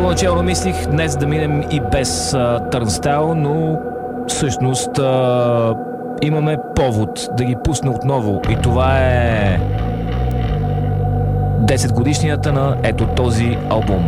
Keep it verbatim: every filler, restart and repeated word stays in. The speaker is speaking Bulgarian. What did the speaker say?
Първоначално мислих днес да минем и без Turnstile, но всъщност а, имаме повод да ги пусне отново и това е десет годишнията на ето този албум.